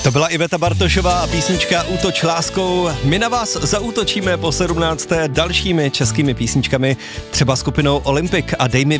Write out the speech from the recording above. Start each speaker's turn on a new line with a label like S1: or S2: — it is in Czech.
S1: To byla Iveta Bartošová a písnička Útoč láskou. My na vás zaútočíme po 17. dalšími českými písničkami, třeba skupinou Olympic a Dej mi